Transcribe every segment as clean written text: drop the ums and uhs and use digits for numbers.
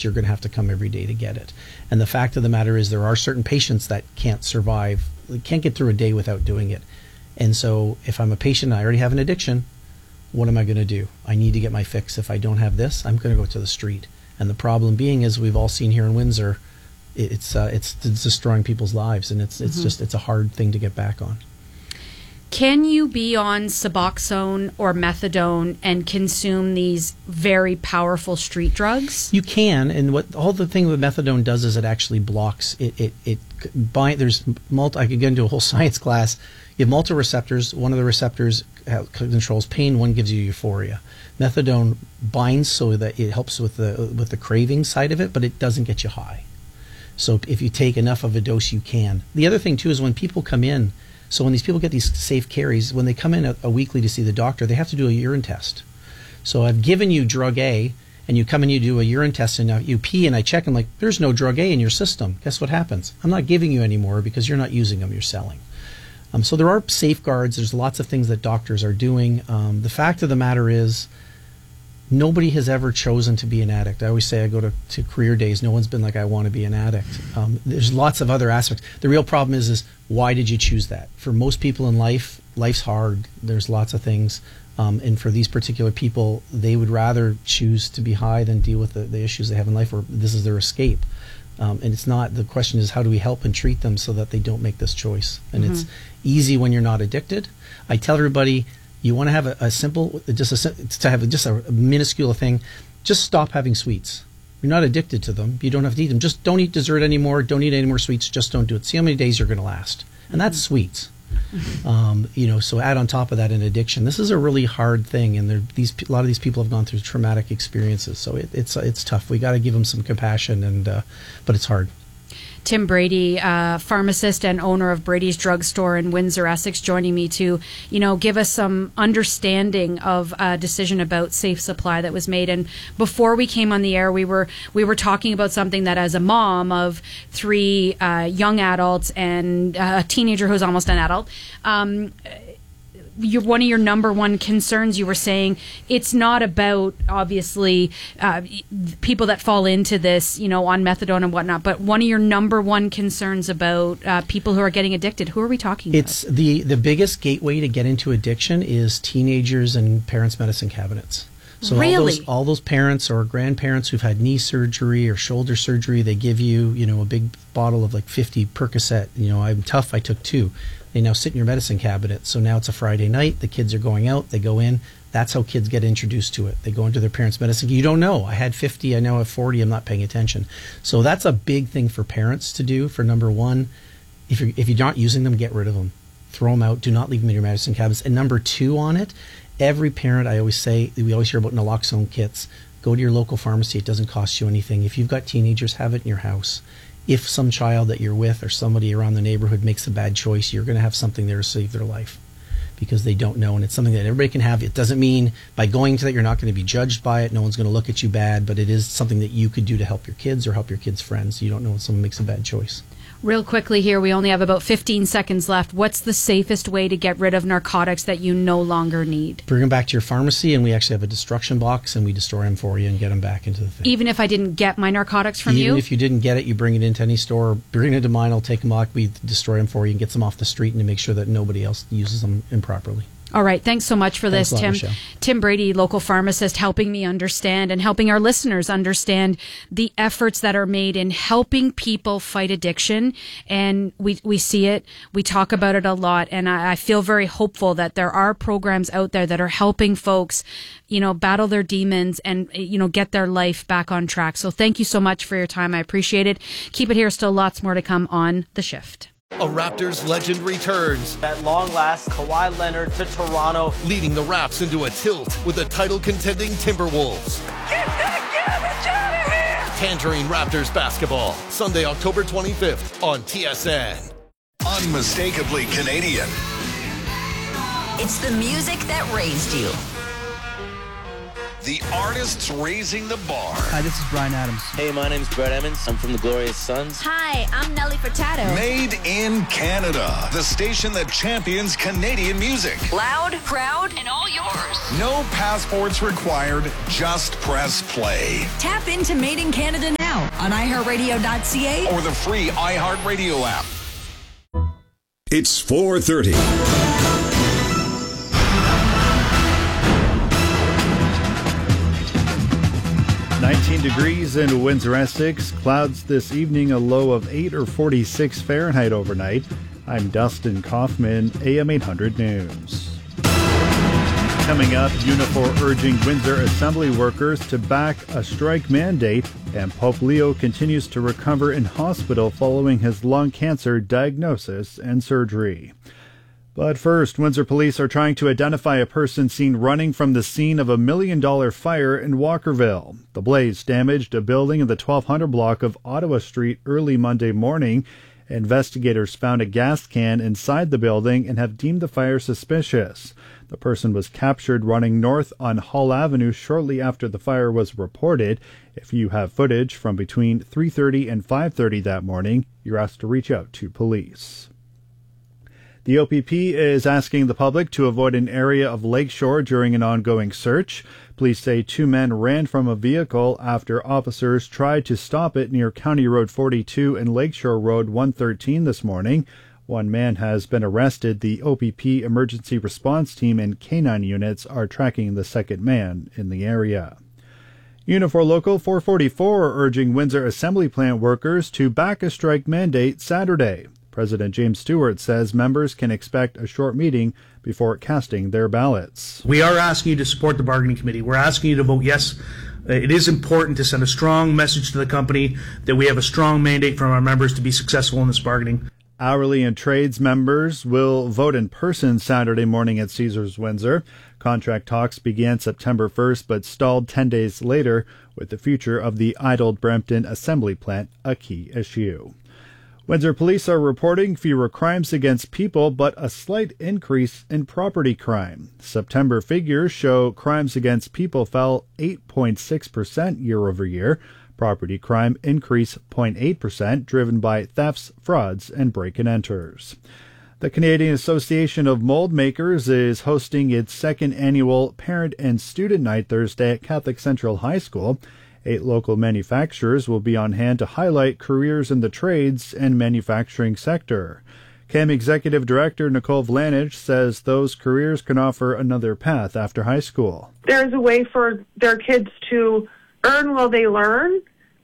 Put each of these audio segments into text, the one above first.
you're going to have to come every day to get it. And the fact of the matter is there are certain patients that can't survive, can't get through a day without doing it. And so if I'm a patient, I already have an addiction, what am I going to do? I need to get my fix. If I don't have this, I'm going to go to the street. And the problem being, as we've all seen here in Windsor, it's destroying people's lives, and it's a hard thing to get back on. Can you be on Suboxone or methadone and consume these very powerful street drugs? You can, and what all the thing with methadone does is it actually blocks it. I could get into a whole science class. You have multiple receptors. One of the receptors controls pain. One gives you euphoria. Methadone binds so that it helps with the craving side of it, but it doesn't get you high. So if you take enough of a dose, you can. The other thing too is when people come in. So when these people get these safe carries, when they come in a weekly to see the doctor, they have to do a urine test. So I've given you drug A, and you come and you do a urine test, and you pee, and I check, and I'm like, there's no drug A in your system. Guess what happens? I'm not giving you anymore because you're not using them, you're selling. So there are safeguards. There's lots of things that doctors are doing. The fact of the matter is, nobody has ever chosen to be an addict. I always say I go to career days. No one's been like, I want to be an addict. There's lots of other aspects. The real problem is why did you choose that? For most people in life, life's hard. There's lots of things. And for these particular people, they would rather choose to be high than deal with the issues they have in life, or this is their escape. And it's not, the question is how do we help and treat them so that they don't make this choice? And it's easy when you're not addicted. I tell everybody, you want to have a minuscule thing, just stop having sweets. You're not addicted to them. You don't have to eat them. Just don't eat dessert anymore. Don't eat any more sweets. Just don't do it. See how many days you're going to last. And that's sweets. So add on top of that an addiction. This is a really hard thing, and a lot of these people have gone through traumatic experiences. So it's tough. We got to give them some compassion, but it's hard. Tim Brady, pharmacist and owner of Brady's Drugstore in Windsor, Essex, joining me to, give us some understanding of a decision about safe supply that was made. And before we came on the air, we were talking about something that, as a mom of 3 young adults and a teenager who's almost an adult, one of your number one concerns, you were saying it's not about, obviously, people that fall into this, on methadone and whatnot, but one of your number one concerns about people who are getting addicted. Who are we talking about? It's the biggest gateway to get into addiction is teenagers and parents' medicine cabinets. So really? all those parents or grandparents who've had knee surgery or shoulder surgery, they give you, a big bottle of like 50 Percocet. I'm tough, I took 2. They now sit in your medicine cabinet. So now it's a Friday night. The kids are going out. They go in. That's how kids get introduced to it. They go into their parents' medicine. You don't know. I had 50. I now have 40. I'm not paying attention. So that's a big thing for parents to do. For number one, if you're not using them, get rid of them. Throw them out. Do not leave them in your medicine cabinets. And number 2 on it, every parent, I always say, we always hear about naloxone kits. Go to your local pharmacy. It doesn't cost you anything. If you've got teenagers, have it in your house. If some child that you're with or somebody around the neighborhood makes a bad choice, you're going to have something there to save their life because they don't know. And it's something that everybody can have. It doesn't mean by going to that you're not going to be judged by it. No one's going to look at you bad, but it is something that you could do to help your kids or help your kids' friends. You don't know when someone makes a bad choice. Real quickly here, we only have about 15 seconds left. What's the safest way to get rid of narcotics that you no longer need? Bring them back to your pharmacy, and we actually have a destruction box, and we destroy them for you and get them back into the thing. Even if I didn't get my narcotics from you? Even if you didn't get it, you bring it into any store. Bring it into mine, I'll take them back. We destroy them for you and get them off the street and make sure that nobody else uses them improperly. All right. Thanks so much for this, Tim. Michelle. Tim Brady, local pharmacist, helping me understand and helping our listeners understand the efforts that are made in helping people fight addiction. And we see it. We talk about it a lot. And I feel very hopeful that there are programs out there that are helping folks, battle their demons and, get their life back on track. So thank you so much for your time. I appreciate it. Keep it here. Still lots more to come on The Shift. A Raptors legend returns. At long last, Kawhi Leonard to Toronto. Leading the Raps into a tilt with the title-contending Timberwolves. Get out of here! Tangerine Raptors basketball, Sunday, October 25th on TSN. Unmistakably Canadian. It's the music that raised you. The artists raising the bar. Hi, this is Bryan Adams. Hey, my name's Brett Emmons. I'm from the Glorious Sons. Hi, I'm Nelly Furtado. Made in Canada. The station that champions Canadian music. Loud, proud, and all yours. No passports required. Just press play. Tap into Made in Canada now. on iHeartRadio.ca or the free iHeartRadio app. It's 4:30. 19 degrees in Windsor, Essex. Clouds this evening, a low of 8 or 46 Fahrenheit overnight. I'm Dustin Kaufman, AM 800 News. Coming up, Unifor urging Windsor Assembly workers to back a strike mandate, and Pope Leo continues to recover in hospital following his lung cancer diagnosis and surgery. But first, Windsor police are trying to identify a person seen running from the scene of a $1 million fire in Walkerville. The blaze damaged a building in the 1200 block of Ottawa Street early Monday morning. Investigators found a gas can inside the building and have deemed the fire suspicious. The person was captured running north on Hull Avenue shortly after the fire was reported. If you have footage from between 3:30 and 5:30 that morning, you're asked to reach out to police. The OPP is asking the public to avoid an area of Lakeshore during an ongoing search. Police say 2 men ran from a vehicle after officers tried to stop it near County Road 42 and Lakeshore Road 113 this morning. 1 man has been arrested. The OPP emergency response team and canine units are tracking the second man in the area. Unifor Local 444 are urging Windsor Assembly Plant workers to back a strike mandate Saturday. President James Stewart says members can expect a short meeting before casting their ballots. We are asking you to support the bargaining committee. We're asking you to vote yes. It is important to send a strong message to the company that we have a strong mandate from our members to be successful in this bargaining. Hourly and trades members will vote in person Saturday morning at Caesars Windsor. Contract talks began September 1st but stalled 10 days later, with the future of the idled Brampton Assembly Plant a key issue. Windsor police are reporting fewer crimes against people but a slight increase in property crime. September figures show crimes against people fell 8.6% year over year. Property crime increased 0.8%, driven by thefts, frauds, and break-and-enters. The Canadian Association of Mold Makers is hosting its second annual Parent and Student Night Thursday at Catholic Central High School. 8 local manufacturers will be on hand to highlight careers in the trades and manufacturing sector. CAM Executive Director Nicole Vlanich says those careers can offer another path after high school. There's a way for their kids to earn while they learn,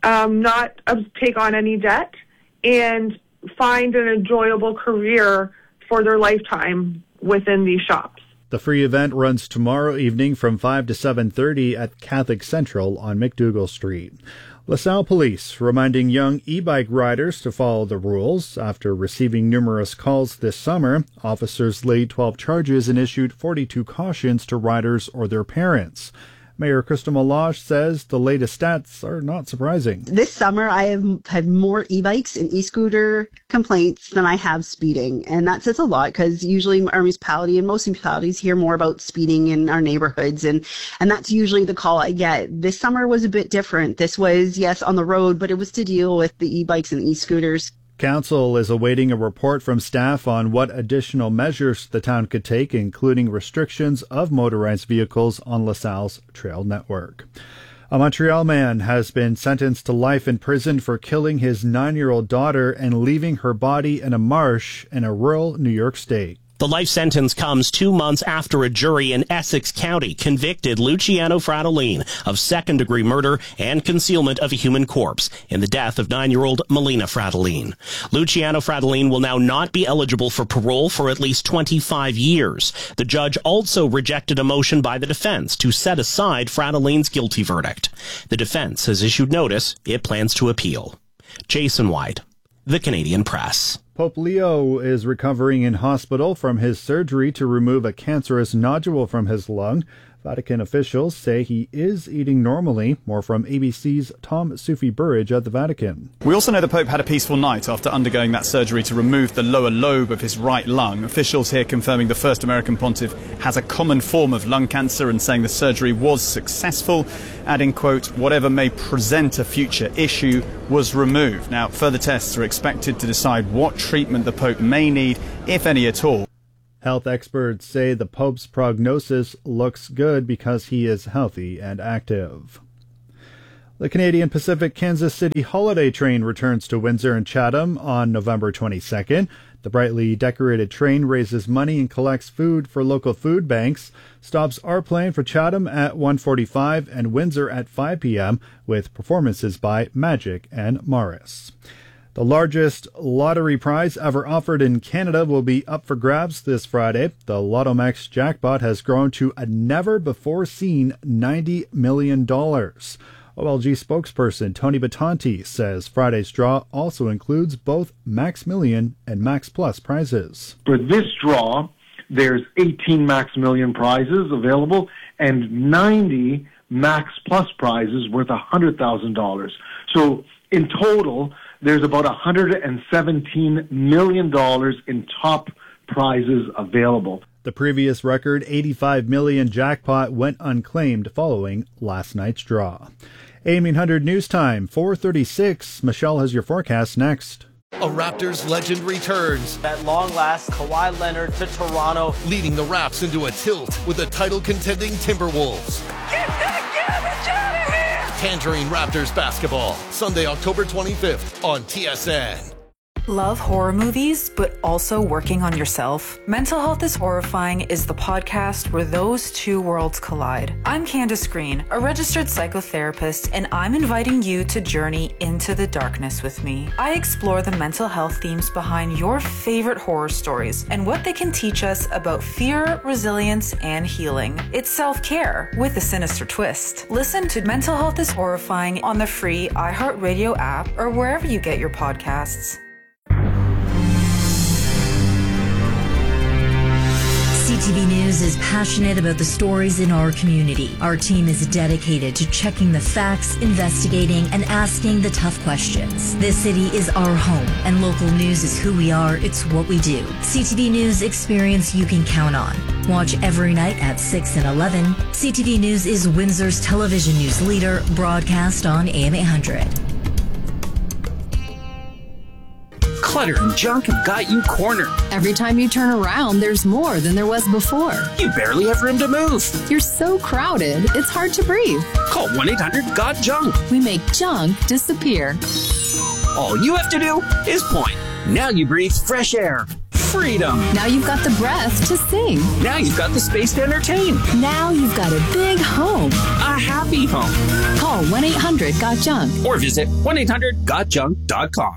not take on any debt, and find an enjoyable career for their lifetime within these shops. The free event runs tomorrow evening from 5 to 7:30 at Catholic Central on McDougall Street. LaSalle Police reminding young e-bike riders to follow the rules. After receiving numerous calls this summer, officers laid 12 charges and issued 42 cautions to riders or their parents. Mayor Krista Meloche says the latest stats are not surprising. This summer, I have had more e-bikes and e-scooter complaints than I have speeding. And that says a lot because usually our municipality and most municipalities hear more about speeding in our neighborhoods. And that's usually the call I get. This summer was a bit different. This was, yes, on the road, but it was to deal with the e-bikes and e-scooters. Council is awaiting a report from staff on what additional measures the town could take, including restrictions of motorized vehicles on LaSalle's trail network. A Montreal man has been sentenced to life in prison for killing his 9-year-old daughter and leaving her body in a marsh in a rural New York state. The life sentence comes 2 months after a jury in Essex County convicted Luciano Fratellin of second-degree murder and concealment of a human corpse in the death of 9-year-old Melina Fratellin. Luciano Fratellin will now not be eligible for parole for at least 25 years. The judge also rejected a motion by the defense to set aside Fratellin's guilty verdict. The defense has issued notice it plans to appeal. Jason White, The Canadian Press. Pope Leo is recovering in hospital from his surgery to remove a cancerous nodule from his lung. Vatican officials say he is eating normally. More from ABC's Tom Sufi-Burridge at the Vatican. We also know the Pope had a peaceful night after undergoing that surgery to remove the lower lobe of his right lung. Officials here confirming the first American pontiff has a common form of lung cancer and saying the surgery was successful, adding, quote, whatever may present a future issue was removed. Now, further tests are expected to decide what treatment the Pope may need, if any at all. Health experts say the Pope's prognosis looks good because he is healthy and active. The Canadian Pacific Kansas City Holiday Train returns to Windsor and Chatham on November 22nd. The brightly decorated train raises money and collects food for local food banks. Stops are planned for Chatham at 1:45 and Windsor at 5 p.m. with performances by Magic and Morris. The largest lottery prize ever offered in Canada will be up for grabs this Friday. The Lotto-Max jackpot has grown to a never-before-seen $90 million. OLG spokesperson Tony Batanti says Friday's draw also includes both Max Million and Max Plus prizes. For this draw, there's 18 Max Million prizes available and 90 Max Plus prizes worth $100,000. So in total, there's about $117 million in top prizes available. The previous record, $85 million jackpot, went unclaimed following last night's draw. AM 800 News Time, 4:36. Michelle has your forecast next. A Raptors legend returns. At long last, Kawhi Leonard to Toronto, leading the Raps into a tilt with the title-contending Timberwolves. Get that garbage out of here! Tangerine Raptors basketball, Sunday, October 25th on TSN. Love horror movies, but also working on yourself? Mental Health is Horrifying is the podcast where those two worlds collide. I'm Candace Green, a registered psychotherapist, and I'm inviting you to journey into the darkness with me. I explore the mental health themes behind your favorite horror stories and what they can teach us about fear, resilience, and healing. It's self-care with a sinister twist. Listen to Mental Health is Horrifying on the free iHeartRadio app or wherever you get your podcasts. CTV News is passionate about the stories in our community. Our team is dedicated to checking the facts, investigating, and asking the tough questions. This city is our home, and local news is who we are. It's what we do. CTV News experience you can count on. Watch every night at 6 and 11. CTV News is Windsor's television news leader, broadcast on AM 800. Clutter and junk have got you cornered. Every time you turn around, there's more than there was before. You barely have room to move. You're so crowded, it's hard to breathe. Call 1-800-GOT-JUNK. We make junk disappear. All you have to do is point. Now you breathe fresh air. Freedom. Now you've got the breath to sing. Now you've got the space to entertain. Now you've got a big home. A happy home. Call 1-800-GOT-JUNK. Or visit 1-800-GOTJUNK.com.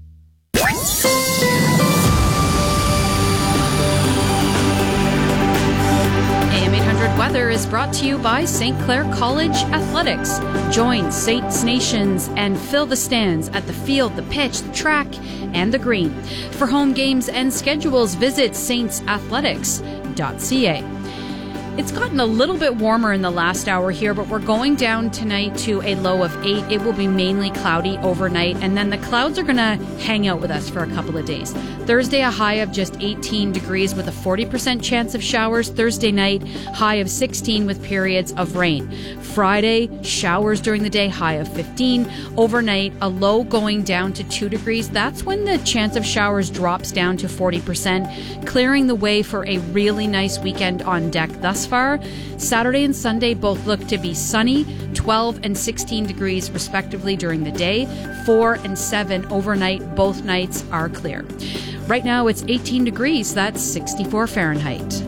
AM 800 Weather is brought to you by St. Clair College Athletics. Join Saints Nations and fill the stands at the field, the pitch, the track, and the green. For home games and schedules, visit saintsathletics.ca. It's gotten a little bit warmer in the last hour here, but we're going down tonight to a low of 8. It will be mainly cloudy overnight, and then the clouds are going to hang out with us for a couple of days. Thursday, a high of just 18 degrees with a 40% chance of showers. Thursday night, high of 16 with periods of rain. Friday, showers during the day, high of 15. Overnight, a low going down to 2 degrees. That's when the chance of showers drops down to 40%, clearing the way for a really nice weekend on deck thus far. Saturday and Sunday both look to be sunny, 12 and 16 degrees respectively during the day, 4 and 7 overnight. Both nights are clear. Right now it's 18 degrees, that's 64 Fahrenheit.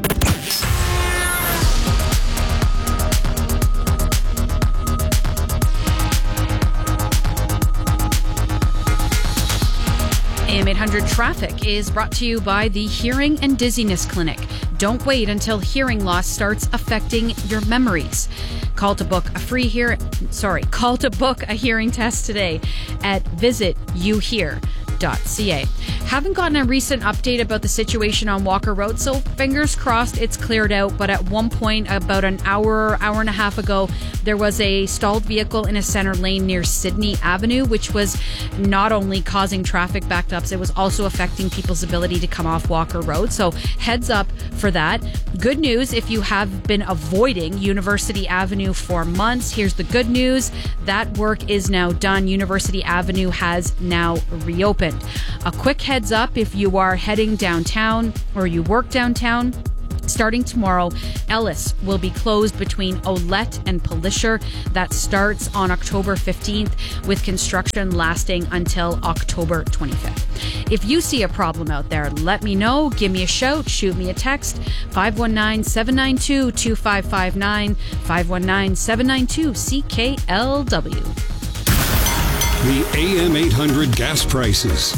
AM 800 Traffic is brought to you by the Hearing and Dizziness Clinic. Don't wait until hearing loss starts affecting your memories. Call to book a hearing test today at visituhear.ca. Haven't gotten a recent update about the situation on Walker Road, so fingers crossed it's cleared out. But at one point, about an hour and a half ago, there was a stalled vehicle in a center lane near Sydney Avenue, which was not only causing traffic backups, it was also affecting people's ability to come off Walker Road. So heads up for that. Good news, if you have been avoiding University Avenue for months, here's the good news. That work is now done. University Avenue has now reopened. A quick heads up, if you are heading downtown or you work downtown, Starting tomorrow, Ellis will be closed between Olette and Pelisher. That starts on October 15th, with construction lasting until October 25th. If you see a problem out there, let me know. Give me a shout. Shoot me a text. 519-792-2559. 519-792-CKLW. The AM 800 gas prices.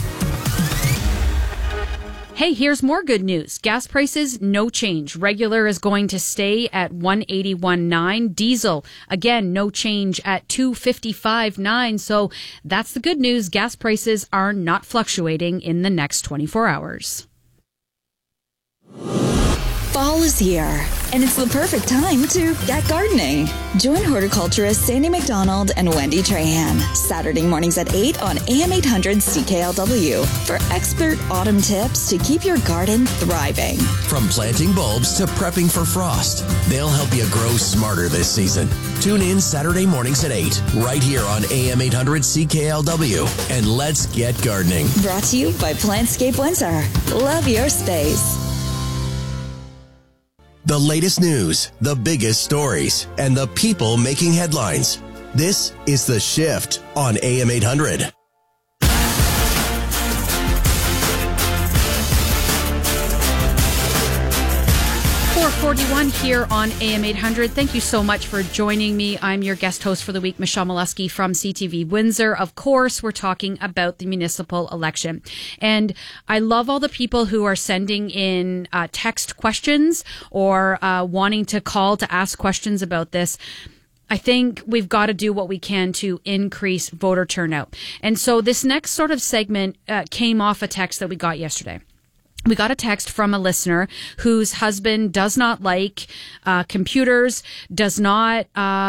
Hey, here's more good news. Gas prices, no change. Regular is going to stay at $181.9. Diesel, again, no change at $255.9. So that's the good news. Gas prices are not fluctuating in the next 24 hours. Fall is here, and it's the perfect time to get gardening. Join horticulturist Sandy McDonald and Wendy Trahan Saturday mornings at 8 on AM 800 CKLW for expert autumn tips to keep your garden thriving. From planting bulbs to prepping for frost, they'll help you grow smarter this season. Tune in Saturday mornings at 8 right here on AM 800 CKLW, and let's get gardening. Brought to you by Plantscape Windsor. Love your space. The latest news, the biggest stories, and the people making headlines. This is The Shift on AM 800. 441 here on AM 800. Thank you so much for joining me. I'm your guest host for the week, Michelle Molesky from CTV Windsor. Of course, we're talking about the municipal election. And I love all the people who are sending in text questions or wanting to call to ask questions about this. I think we've got to do what we can to increase voter turnout. And so this next sort of segment came off a text that we got yesterday. We got a text from a listener whose husband does not like computers, doesn't have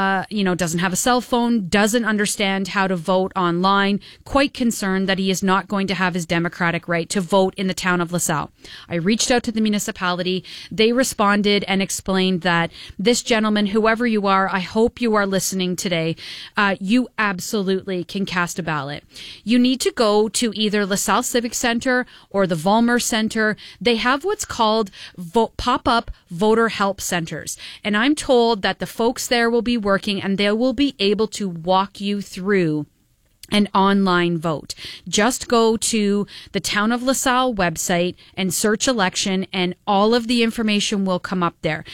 a cell phone, doesn't understand how to vote online, quite concerned that he is not going to have his democratic right to vote in the town of LaSalle. I reached out to the municipality. They responded and explained that this gentleman, whoever you are, I hope you are listening today, you absolutely can cast a ballot. You need to go to either LaSalle Civic Center or the Vollmer Center. They have what's called pop-up voter help centers. And I'm told that the folks there will be working and they will be able to walk you through an online vote. Just go to the Town of LaSalle website and search election, and all of the information will come up there.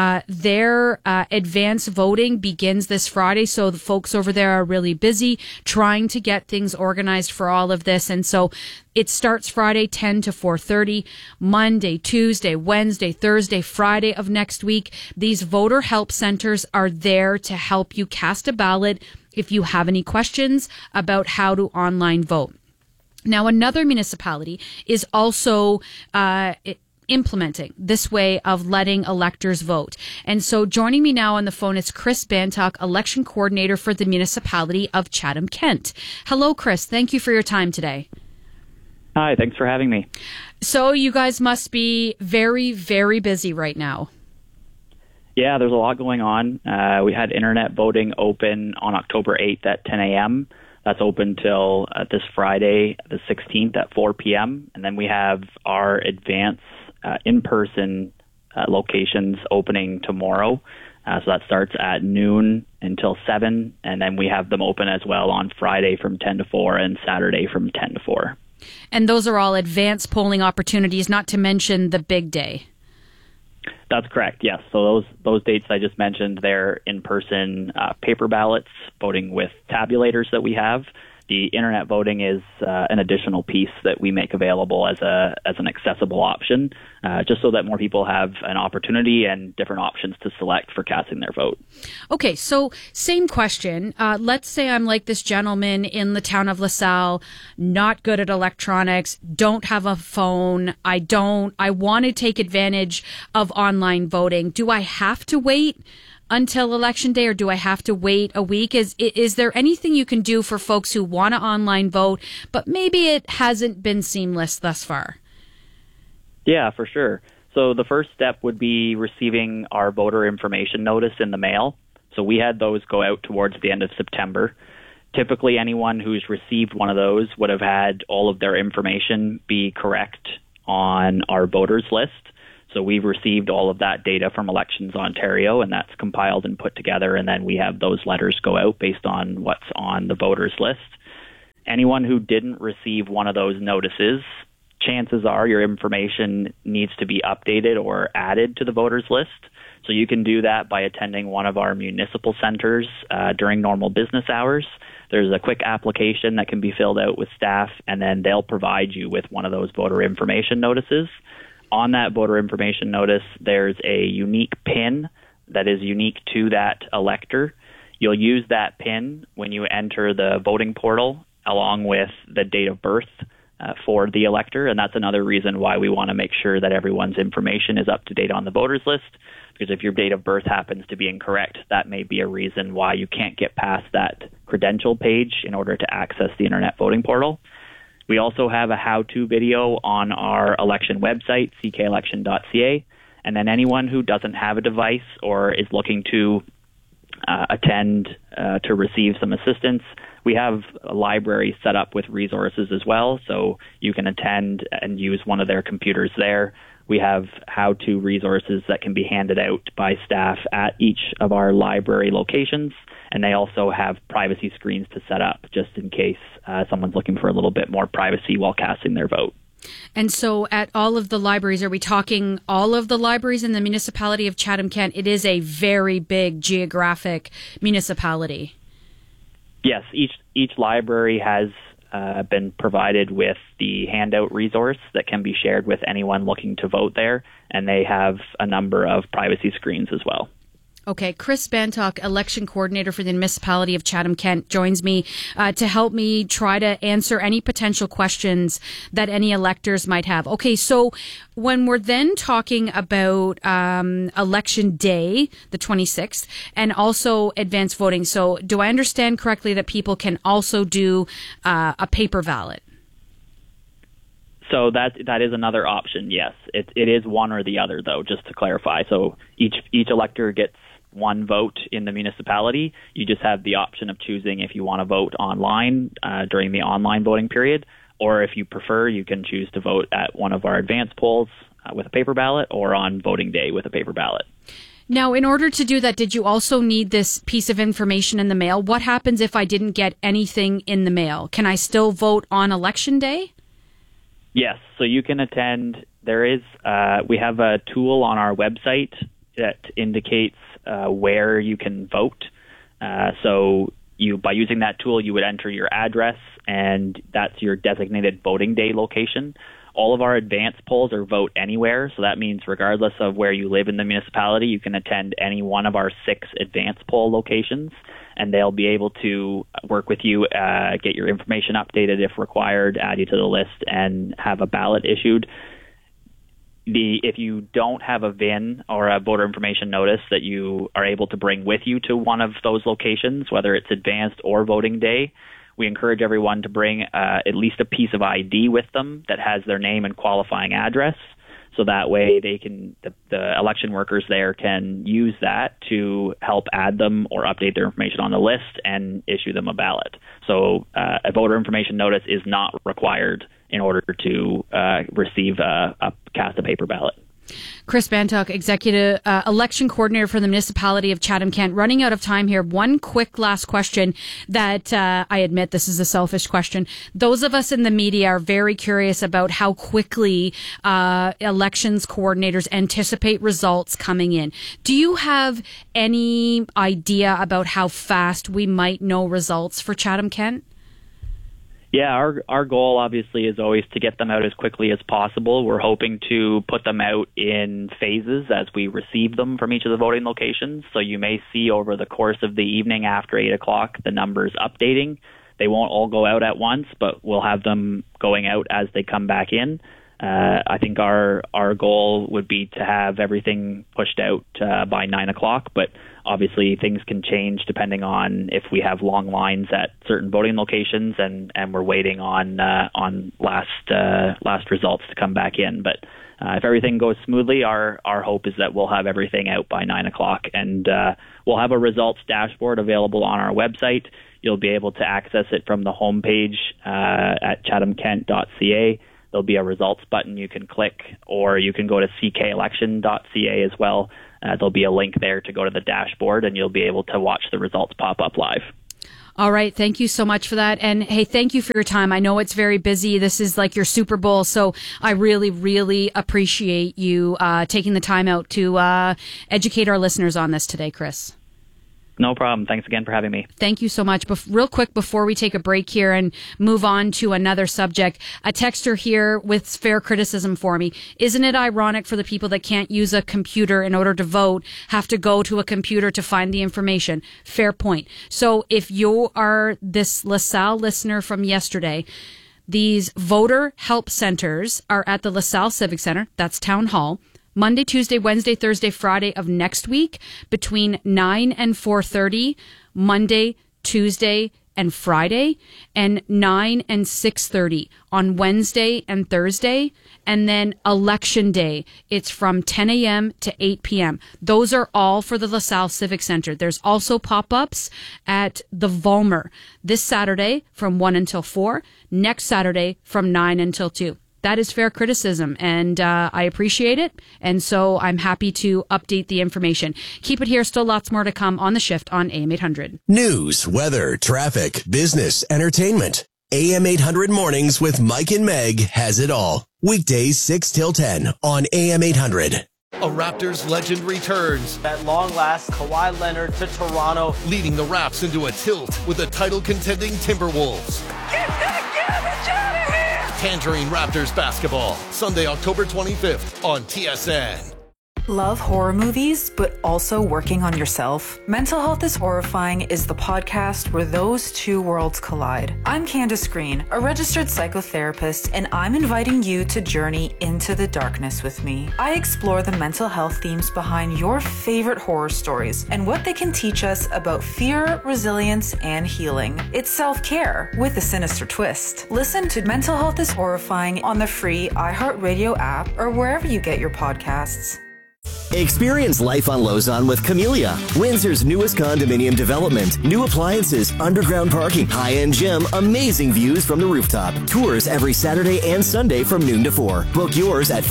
Their advance voting begins this Friday, so the folks over there are really busy trying to get things organized for all of this. And so it starts Friday 10 to 4:30, Monday, Tuesday, Wednesday, Thursday, Friday of next week. These voter help centers are there to help you cast a ballot if you have any questions about how to online vote. Now, another municipality is also implementing this way of letting electors vote. And so joining me now on the phone is Chris Bantock, election coordinator for the municipality of Chatham-Kent. Hello, Chris. Thank you for your time today. Hi, thanks for having me. So you guys must be very, very busy right now. Yeah, there's a lot going on. We had internet voting open on October 8th at 10 a.m. That's open till this Friday, the 16th at 4 p.m. And then we have our advance in-person locations opening tomorrow. So that starts at noon until 7. And then we have them open as well on Friday from 10 to 4 and Saturday from 10 to 4. And those are all advanced polling opportunities, not to mention the big day. That's correct, yes. So those dates I just mentioned, they're in-person paper ballots, voting with tabulators that we have. The internet voting is an additional piece that we make available as an accessible option, just so that more people have an opportunity and different options to select for casting their vote. Okay, so same question. Let's say I'm like this gentleman in the town of LaSalle, not good at electronics, don't have a phone, I want to take advantage of online voting. Do I have to wait until election day, or do I have to wait a week? Is there anything you can do for folks who want to online vote, but maybe it hasn't been seamless thus far? Yeah, for sure. So the first step would be receiving our voter information notice in the mail. So we had those go out towards the end of September. Typically, anyone who's received one of those would have had all of their information be correct on our voters list. So we've received all of that data from Elections Ontario, and that's compiled and put together, and then we have those letters go out based on what's on the voters list. Anyone who didn't receive one of those notices, chances are your information needs to be updated or added to the voters list. So you can do that by attending one of our municipal centers during normal business hours. There's a quick application that can be filled out with staff, and then they'll provide you with one of those voter information notices. On that voter information notice, there's a unique PIN that is unique to that elector. You'll use that PIN when you enter the voting portal along with the date of birth for the elector, and that's another reason why we want to make sure that everyone's information is up to date on the voters list, because if your date of birth happens to be incorrect, that may be a reason why you can't get past that credential page in order to access the internet voting portal. We also have a how-to video on our election website, ckelection.ca, and then anyone who doesn't have a device or is looking to attend to receive some assistance, we have a library set up with resources as well, so you can attend and use one of their computers there. We have how-to resources that can be handed out by staff at each of our library locations, and they also have privacy screens to set up just in case someone's looking for a little bit more privacy while casting their vote. And so at all of the libraries, are we talking all of the libraries in the municipality of Chatham-Kent? It is a very big geographic municipality. Yes, each library has been provided with the handout resource that can be shared with anyone looking to vote there, and they have a number of privacy screens as well. Okay, Chris Bantock, election coordinator for the municipality of Chatham-Kent, joins me to help me try to answer any potential questions that any electors might have. Okay, so when we're then talking about election day, the 26th, and also advanced voting, so do I understand correctly that people can also do a paper ballot? So that is another option, yes. It is one or the other, though, just to clarify. So each elector gets one vote in the municipality. You just have the option of choosing if you want to vote online during the online voting period, or if you prefer, you can choose to vote at one of our advanced polls with a paper ballot or on voting day with a paper ballot. Now, in order to do that, did you also need this piece of information in the mail? What happens if I didn't get anything in the mail? Can I still vote on election day? Yes, so you can attend. There is, we have a tool on our website that indicates where you can vote. So by using that tool, you would enter your address, and that's your designated voting day location. All of our advanced polls are vote anywhere, so that means regardless of where you live in the municipality, you can attend any one of our 6 advanced poll locations, and they'll be able to work with you, get your information updated if required, add you to the list, and have a ballot issued. If you don't have a VIN or a voter information notice that you are able to bring with you to one of those locations, whether it's advanced or voting day, we encourage everyone to bring at least a piece of ID with them that has their name and qualifying address. So that way they can, the election workers there can use that to help add them or update their information on the list and issue them a ballot. So a voter information notice is not required in order to receive cast a paper ballot. Chris Bantock, Executive Election Coordinator for the Municipality of Chatham-Kent. Running out of time here. One quick last question that I admit this is a selfish question. Those of us in the media are very curious about how quickly elections coordinators anticipate results coming in. Do you have any idea about how fast we might know results for Chatham-Kent? Yeah, our goal obviously is always to get them out as quickly as possible. We're hoping to put them out in phases as we receive them from each of the voting locations. So you may see over the course of the evening after 8 o'clock the numbers updating. They won't all go out at once, but we'll have them going out as they come back in. I think our goal would be to have everything pushed out by 9 o'clock, but obviously things can change depending on if we have long lines at certain voting locations and we're waiting on last results to come back in. But if everything goes smoothly, our hope is that we'll have everything out by 9 o'clock, and we'll have a results dashboard available on our website. You'll be able to access it from the homepage at chathamkent.ca. there'll be a results button you can click, or you can go to ckelection.ca as well. There'll be a link there to go to the dashboard, and you'll be able to watch the results pop up live. All right. Thank you so much for that. And hey, thank you for your time. I know it's very busy. This is like your Super Bowl. So I really, really appreciate you taking the time out to educate our listeners on this today, Chris. No problem. Thanks again for having me. Thank you so much. Real quick, before we take a break here and move on to another subject, a texter here with fair criticism for me. Isn't it ironic for the people that can't use a computer in order to vote have to go to a computer to find the information? Fair point. So if you are this LaSalle listener from yesterday, these voter help centers are at the LaSalle Civic Center. That's Town Hall. Monday, Tuesday, Wednesday, Thursday, Friday of next week between 9 and 4:30, Monday, Tuesday, and Friday, and 9 and 6:30 on Wednesday and Thursday, and then Election Day. It's from 10 a.m. to 8 p.m. Those are all for the LaSalle Civic Center. There's also pop-ups at the Vollmer this Saturday from 1 until 4, next Saturday from 9 until 2. That is fair criticism, and I appreciate it, and so I'm happy to update the information. Keep it here. Still lots more to come on The Shift on AM 800. News, weather, traffic, business, entertainment. AM 800 Mornings with Mike and Meg has it all. Weekdays 6 till 10 on AM 800. A Raptors legend returns. At long last, Kawhi Leonard to Toronto, leading the Raps into a tilt with the title-contending Timberwolves. Get Garbage out of here! Tangerine Raptors basketball, Sunday, October 25th on TSN. Love horror movies, but also working on yourself? Mental Health is Horrifying is the podcast where those two worlds collide. I'm Candace Green, a registered psychotherapist, and I'm inviting you to journey into the darkness with me. I explore the mental health themes behind your favorite horror stories and what they can teach us about fear, resilience, and healing. It's self-care with a sinister twist. Listen to Mental Health is Horrifying on the free iHeartRadio app or wherever you get your podcasts. Experience life on Lausanne with Camellia, Windsor's newest condominium development. New appliances, underground parking, high-end gym, amazing views from the rooftop. Tours every Saturday and Sunday from noon to 4. Book yours at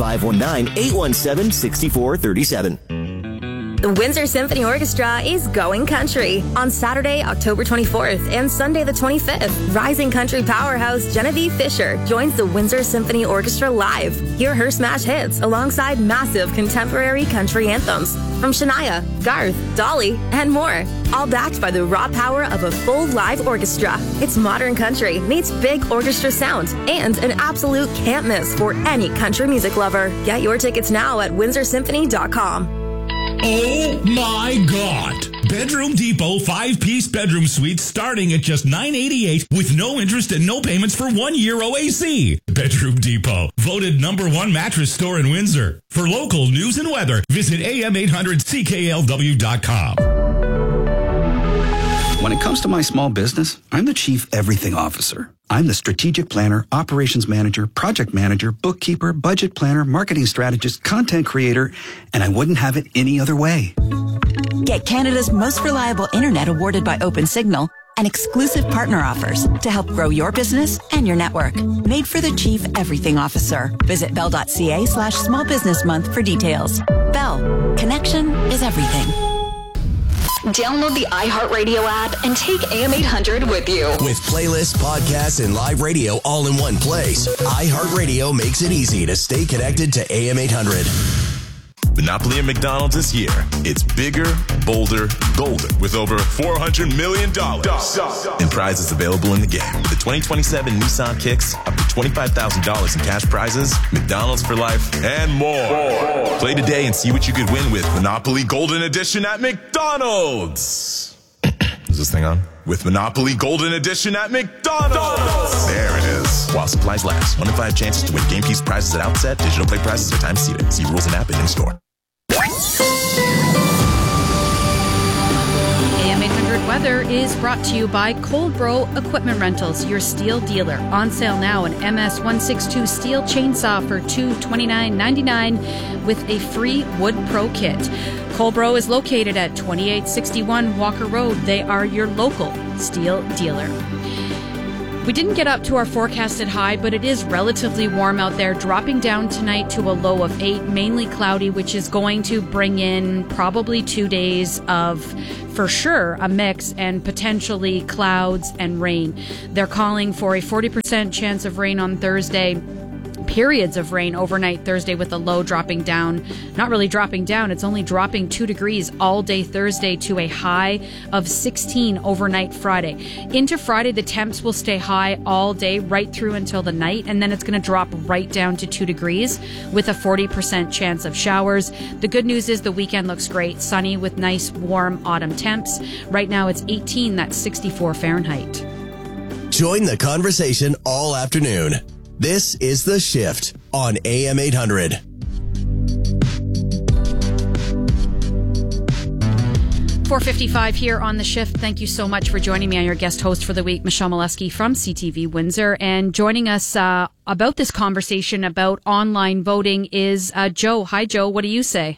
519-817-6437. The Windsor Symphony Orchestra is going country on Saturday, October 24th and Sunday the 25th. Rising country powerhouse Genevieve Fisher joins the Windsor Symphony Orchestra live. Hear her smash hits alongside massive contemporary country anthems from Shania, Garth, Dolly, and more. All backed by the raw power of a full live orchestra. It's modern country meets big orchestra sound and an absolute can't miss for any country music lover. Get your tickets now at windsorsymphony.com. Oh my God! Bedroom Depot 5-piece bedroom suites starting at just $988 with no interest and no payments for 1 year OAC. Bedroom Depot, voted #1 mattress store in Windsor. For local news and weather, visit am800cklw.com. When it comes to my small business, I'm the Chief Everything Officer. I'm the strategic planner, operations manager, project manager, bookkeeper, budget planner, marketing strategist, content creator, and I wouldn't have it any other way. Get Canada's most reliable internet awarded by OpenSignal and exclusive partner offers to help grow your business and your network. Made for the Chief Everything Officer. Visit bell.ca/small business month for details. Bell. Connection is everything. Download the iHeartRadio app and take AM 800 with you. With playlists, podcasts, and live radio all in one place, iHeartRadio makes it easy to stay connected to AM 800. Monopoly at McDonald's this year. It's bigger, bolder, golder with over $400 million in prizes available in the game. The 2027 Nissan Kicks, up to $25,000 in cash prizes, McDonald's for life, and more. Play today and see what you could win with Monopoly Golden Edition at McDonald's. Is this thing on? With Monopoly Golden Edition at McDonald's. There it is. While supplies last. 1 in 5 chances to win game piece prizes at outset. Digital play prizes are time seated. See rules and app and in-store. AM 800 Weather is brought to you by Coldbro Equipment Rentals, your steel dealer. On sale now an MS-162 steel chainsaw for $229.99 with a free Wood Pro kit. Coldbro is located at 2861 Walker Road. They are your local steel dealer. We didn't get up to our forecasted high, but it is relatively warm out there, dropping down tonight to a low of 8, mainly cloudy, which is going to bring in probably 2 days of, for sure, a mix and potentially clouds and rain. They're calling for a 40% chance of rain on Thursday. Periods of rain overnight Thursday with a low dropping down. Not really dropping down, it's only dropping 2 degrees all day Thursday to a high of 16 overnight Friday. Into Friday, the temps will stay high all day right through until the night, and then it's going to drop right down to 2 degrees with a 40% chance of showers. The good news is the weekend looks great, sunny with nice warm autumn temps. Right now it's 18, that's 64 Fahrenheit. Join the conversation all afternoon. This is The Shift on AM 800. .455 here on The Shift. Thank you so much for joining me. I'm your guest host for the week, Michelle Molesky from CTV Windsor. And joining us about this conversation about online voting is Joe. Hi, Joe. What do you say?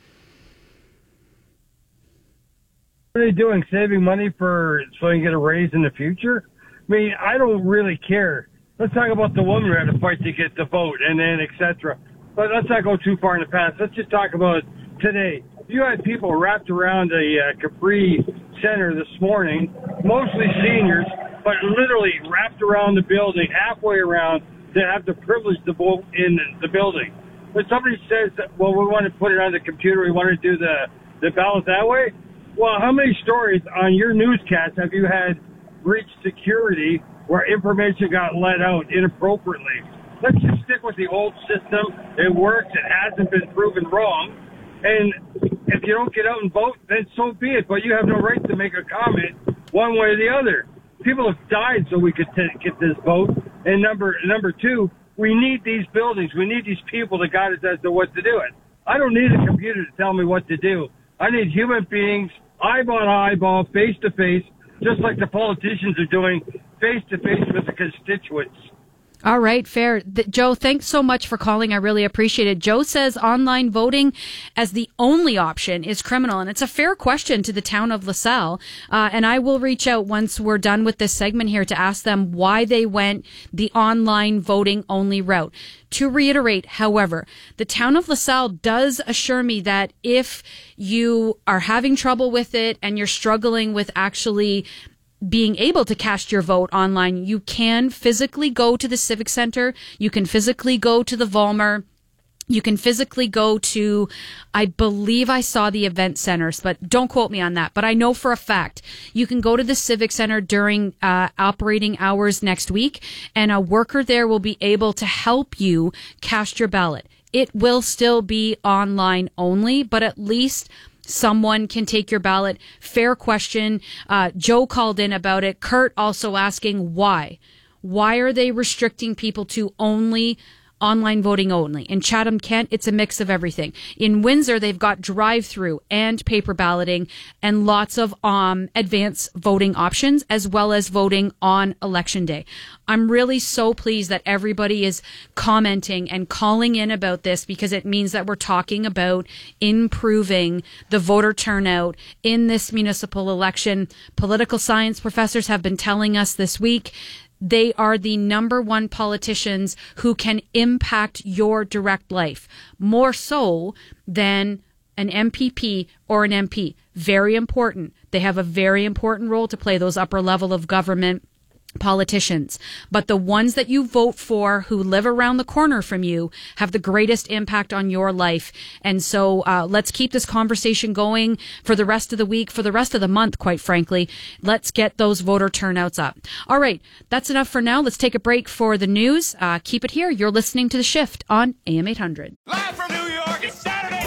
What are they doing? Saving money so you can get a raise in the future? I mean, I don't really care. Let's talk about the woman who had to fight to get the vote and then et cetera. But let's not go too far in the past. Let's just talk about today. You had people wrapped around a Capri Center this morning, mostly seniors, but literally wrapped around the building, halfway around, to have the privilege to vote in the building. When somebody says, well, we want to put it on the computer, we want to do the ballot that way, well, how many stories on your newscast have you had breach security where information got let out inappropriately? Let's just stick with the old system. It works. It hasn't been proven wrong. And if you don't get out and vote, then so be it. But you have no right to make a comment one way or the other. People have died so we could get this vote. And number two, we need these buildings. We need these people to guide us as to what to do it. I don't need a computer to tell me what to do. I need human beings, eyeball to eyeball, face to face, just like the politicians are doing, face-to-face with the constituents. All right, fair. Joe, thanks so much for calling. I really appreciate it. Joe says online voting as the only option is criminal, and it's a fair question to the town of LaSalle. And I will reach out once we're done with this segment here to ask them why they went the online voting only route. To reiterate, however, the town of LaSalle does assure me that if you are having trouble with it and you're struggling with actually being able to cast your vote online, you can physically go to the Civic Center. You can physically go to the Volmer. You can physically go to, I believe I saw the event centers, but don't quote me on that. But I know for a fact you can go to the Civic Center during operating hours next week, and a worker there will be able to help you cast your ballot. It will still be online only, but at least someone can take your ballot. Fair question. Joe called in about it. Kurt also asking why. Why are they restricting people to only online voting only? In Chatham-Kent, it's a mix of everything. In Windsor, they've got drive-through and paper balloting and lots of advance voting options, as well as voting on Election Day. I'm really so pleased that everybody is commenting and calling in about this, because it means that we're talking about improving the voter turnout in this municipal election. Political science professors have been telling us this week they are the number one politicians who can impact your direct life, more so than an MPP or an MP. Very important. They have a very important role to play, those upper level of government politicians. But the ones that you vote for who live around the corner from you have the greatest impact on your life. And so let's keep this conversation going for the rest of the week, for the rest of the month, quite frankly. Let's get those voter turnouts up. All right, that's enough for now. Let's take a break for the news. Keep it here. You're listening to The Shift on AM 800. Live from New York, it's Saturday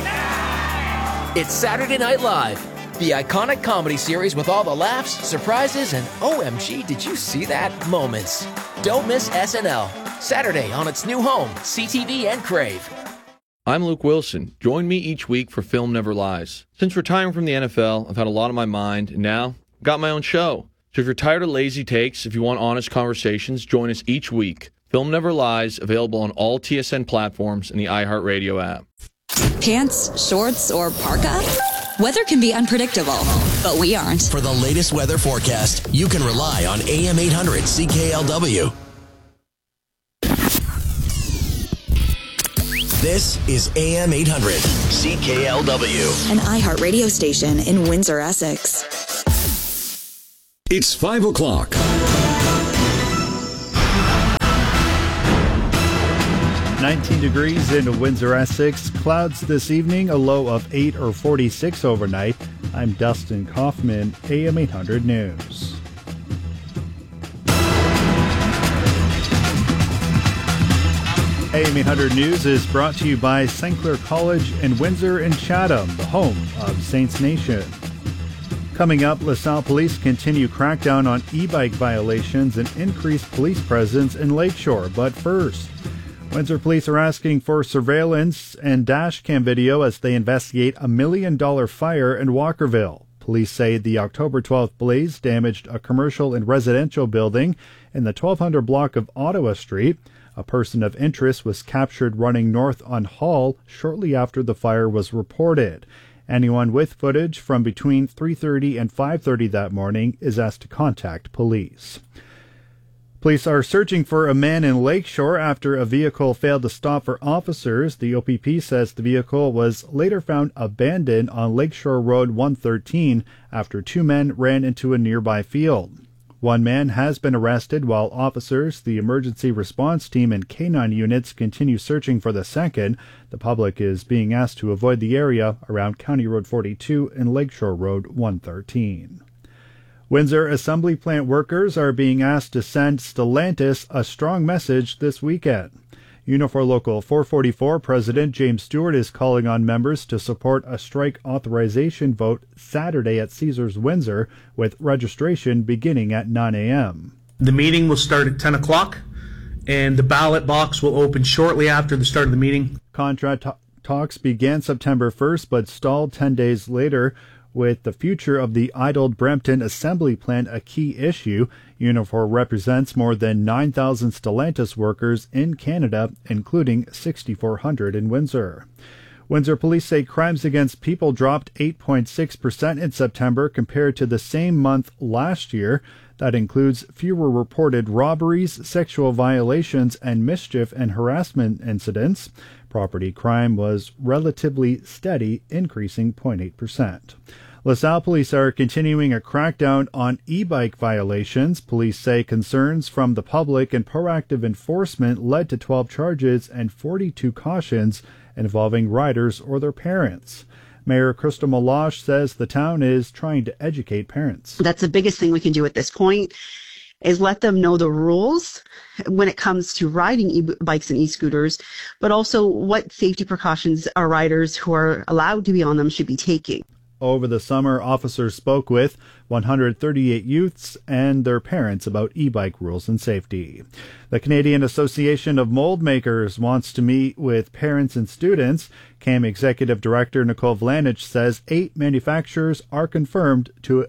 night! It's Saturday Night Live, the iconic comedy series with all the laughs, surprises, and OMG, did you see that moments. Don't miss SNL, Saturday on its new home, CTV and Crave. I'm Luke Wilson. Join me each week for Film Never Lies. Since retiring from the NFL, I've had a lot on my mind, and now I've got my own show. So if you're tired of lazy takes, if you want honest conversations, join us each week. Film Never Lies, available on all TSN platforms and the iHeartRadio app. Pants, shorts, or parka? Weather can be unpredictable, but we aren't. For the latest weather forecast, you can rely on AM 800 CKLW. This is AM 800 CKLW. An iHeart station in Windsor, Essex. It's 5 o'clock. "19 degrees in Windsor, Essex. Clouds this evening, a low of 8 or 46 overnight. I'm Dustin Kaufman, AM 800 News. AM 800 News is brought to you by St. Clair College in Windsor and Chatham, the home of Saints Nation. Coming up, LaSalle police continue crackdown on e-bike violations and increase police presence in Lakeshore. But first, Windsor police are asking for surveillance and dash cam video as they investigate a $1 million fire in Walkerville. Police say the October 12th blaze damaged a commercial and residential building in the 1200 block of Ottawa Street. A person of interest was captured running north on Hall shortly after the fire was reported. Anyone with footage from between 3:30 and 5:30 that morning is asked to contact police. Police are searching for a man in Lakeshore after a vehicle failed to stop for officers. The OPP says the vehicle was later found abandoned on Lakeshore Road 113 after two men ran into a nearby field. One man has been arrested while officers, the emergency response team, and K9 units continue searching for the second. The public is being asked to avoid the area around County Road 42 and Lakeshore Road 113. Windsor Assembly Plant workers are being asked to send Stellantis a strong message this weekend. Unifor Local 444 President James Stewart is calling on members to support a strike authorization vote Saturday at Caesars Windsor, with registration beginning at 9 a.m. The meeting will start at 10 o'clock, and the ballot box will open shortly after the start of the meeting. Contract talks began September 1st but stalled 10 days later, with the future of the idled Brampton Assembly Plant a key issue. Unifor represents more than 9,000 Stellantis workers in Canada, including 6,400 in Windsor. Windsor police say crimes against people dropped 8.6% in September compared to the same month last year. That includes fewer reported robberies, sexual violations, and mischief and harassment incidents. Property crime was relatively steady, increasing 0.8%. LaSalle police are continuing a crackdown on e-bike violations. Police say concerns from the public and proactive enforcement led to 12 charges and 42 cautions involving riders or their parents. Mayor Crystal Meloche says the town is trying to educate parents. That's the biggest thing we can do at this point, is let them know the rules when it comes to riding e-bikes and e-scooters, but also what safety precautions our riders who are allowed to be on them should be taking. Over the summer, officers spoke with 138 youths and their parents about e-bike rules and safety. The Canadian Association of Mold Makers wants to meet with parents and students. CAM Executive Director Nicole Vlanich says 8 manufacturers are confirmed to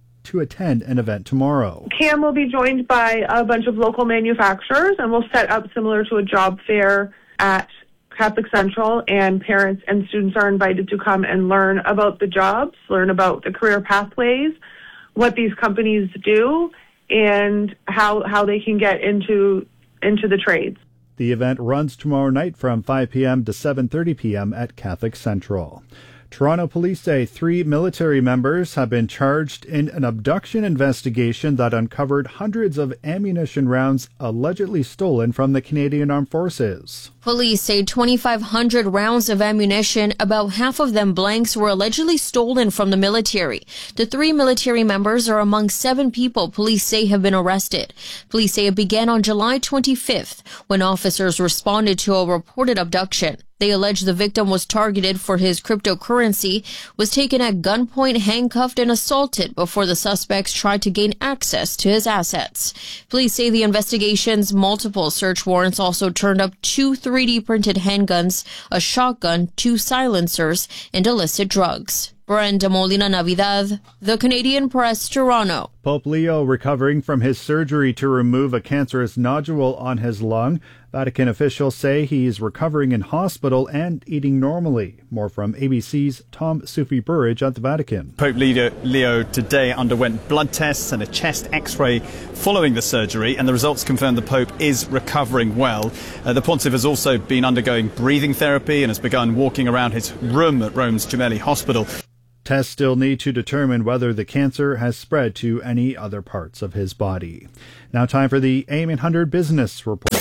attend an event tomorrow. CAM will be joined by a bunch of local manufacturers, and we'll set up similar to a job fair at Catholic Central, and parents and students are invited to come and learn about the jobs, learn about the career pathways, what these companies do, and how they can get into the trades. The event runs tomorrow night from 5 p.m. to 7:30 p.m. at Catholic Central. Toronto police say 3 military members have been charged in an abduction investigation that uncovered hundreds of ammunition rounds allegedly stolen from the Canadian Armed Forces. Police say 2,500 rounds of ammunition, about half of them blanks, were allegedly stolen from the military. The 3 military members are among 7 people police say have been arrested. Police say it began on July 25th when officers responded to a reported abduction. They allege the victim was targeted for his cryptocurrency, was taken at gunpoint, handcuffed, and assaulted before the suspects tried to gain access to his assets. Police say the investigation's multiple search warrants also turned up 2 3D printed handguns, a shotgun, 2 silencers, and illicit drugs. Brenda Molina Navidad, The Canadian Press, Toronto. Pope Leo recovering from his surgery to remove a cancerous nodule on his lung. Vatican officials say he's recovering in hospital and eating normally. More from ABC's Tom Sufi-Burridge at the Vatican. Pope Leo today underwent blood tests and a chest x-ray following the surgery, and the results confirm the Pope is recovering well. The Pontiff has also been undergoing breathing therapy and has begun walking around his room at Rome's Gemelli Hospital. Tests still need to determine whether the cancer has spread to any other parts of his body. Now time for the AM 800 Business Report.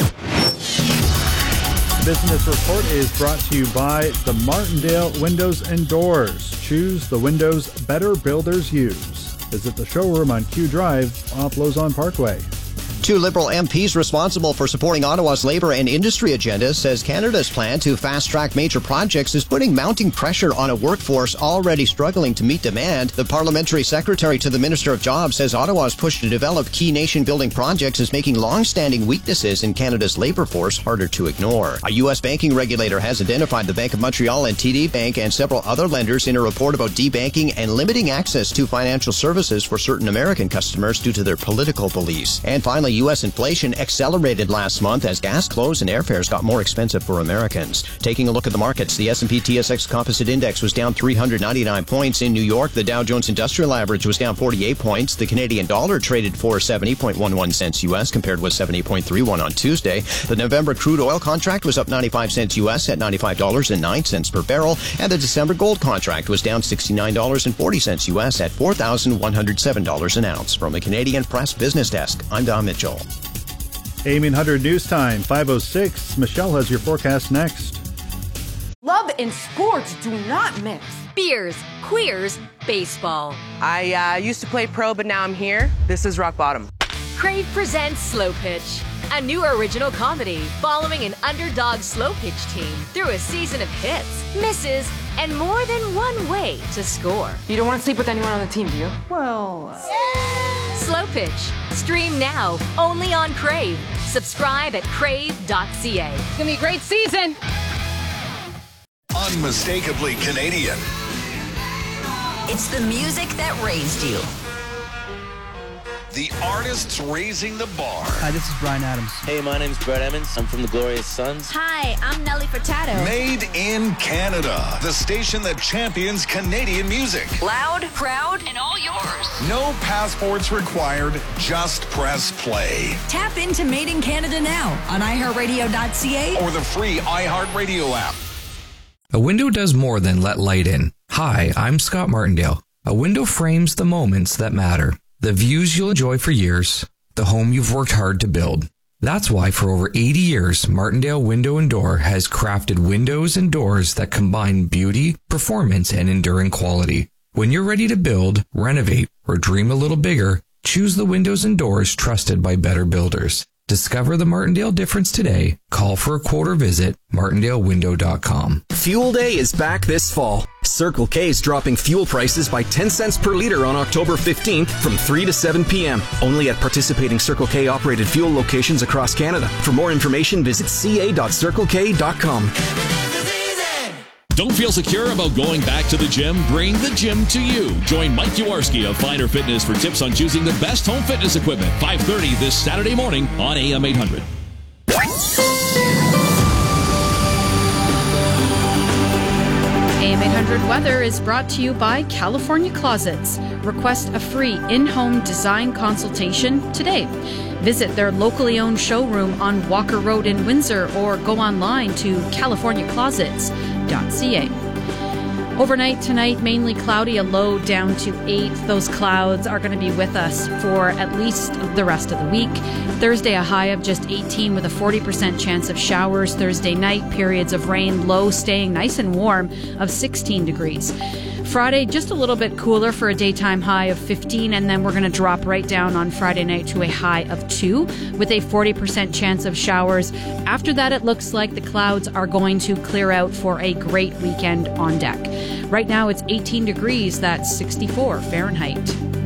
Business Report is brought to you by the Martindale Windows and Doors. Choose the windows better builders use. Visit the showroom on Q Drive off Lausanne Parkway. Two Liberal MPs responsible for supporting Ottawa's labour and industry agenda says Canada's plan to fast-track major projects is putting mounting pressure on a workforce already struggling to meet demand. The parliamentary secretary to the Minister of Jobs says Ottawa's push to develop key nation-building projects is making long-standing weaknesses in Canada's labour force harder to ignore. A U.S. banking regulator has identified the Bank of Montreal and TD Bank and several other lenders in a report about debanking and limiting access to financial services for certain American customers due to their political beliefs. And finally, U.S. inflation accelerated last month as gas, clothes, and airfares got more expensive for Americans. Taking a look at the markets, the S&P TSX Composite Index was down 399 points. In New York, the Dow Jones Industrial Average was down 48 points. The Canadian dollar traded for 70.11 cents U.S. compared with 70.31 on Tuesday. The November crude oil contract was up 95 cents U.S. at $95.09 per barrel. And the December gold contract was down $69.40 U.S. at $4,107 an ounce. From the Canadian Press Business Desk, I'm Don Mitchell. AM 800 News Time, 5:06. Michelle has your forecast next. Love and sports do not mix. Beers, queers, baseball. I used to play pro, but now I'm here. This is rock bottom. Crave presents Slow Pitch, a new original comedy following an underdog slow pitch team through a season of hits, misses, and more than one way to score. You don't want to sleep with anyone on the team, do you? Well... Slow Pitch. Stream now, only on Crave. Subscribe at crave.ca. It's gonna be a great season. Unmistakably Canadian. It's the music that raised you. The artists raising the bar. Hi, this is Brian Adams. Hey, my name's Brett Emmons. I'm from the Glorious Sons. Hi, I'm Nelly Furtado. Made in Canada. The station that champions Canadian music. Loud, proud, and all yours. No passports required. Just press play. Tap into Made in Canada now on iHeartRadio.ca or the free iHeartRadio app. A window does more than let light in. Hi, I'm Scott Martindale. A window frames the moments that matter. The views you'll enjoy for years, the home you've worked hard to build. That's why for over 80 years, Martindale Window and Door has crafted windows and doors that combine beauty, performance, and enduring quality. When you're ready to build, renovate, or dream a little bigger, choose the windows and doors trusted by better builders. Discover the Martindale difference today. Call for a quote or visit martindalewindow.com. Fuel Day is back this fall. Circle K is dropping fuel prices by 10 cents per liter on October 15th from 3 to 7 p.m. only at participating Circle K operated fuel locations across Canada. For more information, visit ca.circlek.com. Don't feel secure about going back to the gym? Bring the gym to you. Join Mike Uwarski of Finer Fitness for tips on choosing the best home fitness equipment. 5:30 this Saturday morning on AM 800. AM 800 Weather is brought to you by California Closets. Request a free in-home design consultation today. Visit their locally owned showroom on Walker Road in Windsor or go online to californiaclosets.ca. Overnight tonight, mainly cloudy, a low down to 8. Those clouds are going to be with us for at least the rest of the week. Thursday, a high of just 18 with a 40% chance of showers. Thursday night, periods of rain, low staying nice and warm of 16 degrees. Friday, just a little bit cooler for a daytime high of 15, and then we're going to drop right down on Friday night to a high of 2 with a 40% chance of showers. After that, it looks like the clouds are going to clear out for a great weekend on deck. Right now, it's 18 degrees. That's 64 Fahrenheit.